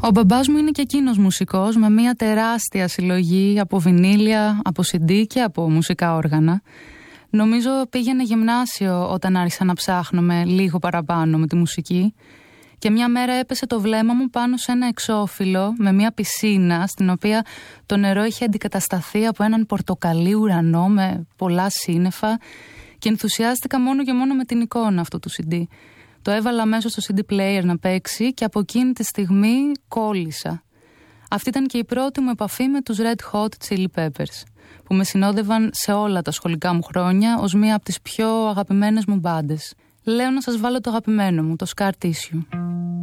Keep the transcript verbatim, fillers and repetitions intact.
Ο μπαμπάς μου είναι και εκείνος μουσικός, με μια τεράστια συλλογή από βινίλια, από σι ντι και από μουσικά όργανα. Νομίζω πήγαινε γυμνάσιο όταν άρχισα να ψάχνομαι λίγο παραπάνω με τη μουσική. Και μια μέρα έπεσε το βλέμμα μου πάνω σε ένα εξώφυλλο με μια πισίνα, στην οποία το νερό είχε αντικατασταθεί από έναν πορτοκαλί ουρανό με πολλά σύννεφα, και ενθουσιάστηκα μόνο και μόνο με την εικόνα αυτού του σι ντι. Το έβαλα αμέσως στο σι ντι player να παίξει και από εκείνη τη στιγμή κόλλησα. Αυτή ήταν και η πρώτη μου επαφή με τους Red Hot Chili Peppers, που με συνόδευαν σε όλα τα σχολικά μου χρόνια ως μία από τις πιο αγαπημένες μου μπάντες. Λέω να σας βάλω το αγαπημένο μου, το Scar Tissue.